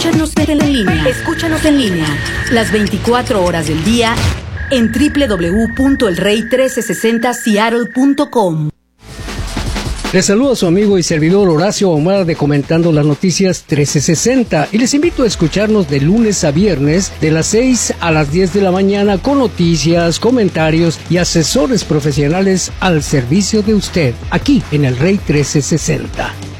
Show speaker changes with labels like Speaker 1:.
Speaker 1: Escúchanos en línea. Escúchanos en línea las 24 horas del día en www.elrey1360seattle.com.
Speaker 2: Les saluda su amigo y servidor Horacio Omar de Comentando las Noticias 1360 y les invito a escucharnos de lunes a viernes de las 6 a las 10 de la mañana con noticias, comentarios y asesores profesionales al servicio de usted aquí en el Rey 1360.